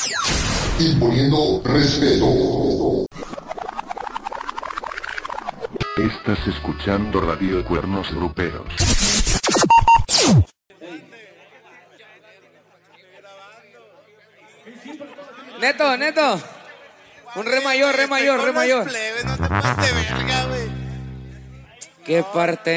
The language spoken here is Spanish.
Imponiendo respeto. Estás escuchando Radio Cuernos Gruperos. Neto. Un re mayor. Plebes, no te pases de verga, güey. ¿Qué parte?